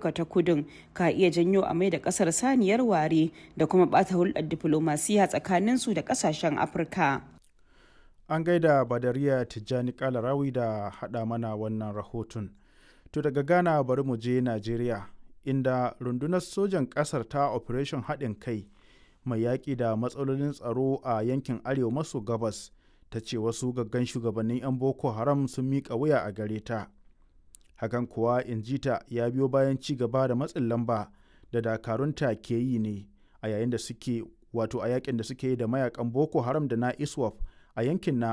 Afirka ta Kudun ka iya janyo a mai da ƙasar saniyar ware da kuma ɓata hulɗar diflomasiya tsakaninsu da ƙasashen Afirka. An gaida Badariya Tijjani Kalarawi da haɗa mana wannan rahoton. To daga Ghana bari mu je Najeriya, inda rundunar sojan ƙasar ta Operation haɗin kai mai yaƙi da matsalolin tsaro a yankin Arewa maso gabas ta ce wasu gaggan shugabannin 'yan Boko Haram sun miƙa wuya a gare ta. Hakan kuwa in ji ta ya biyo bayan ci gaba da matsin lamba da dakarunta ke yi ne a yayin da suke a yakin da suke yi da mayakan Boko Haram da na ISWAP a yankin na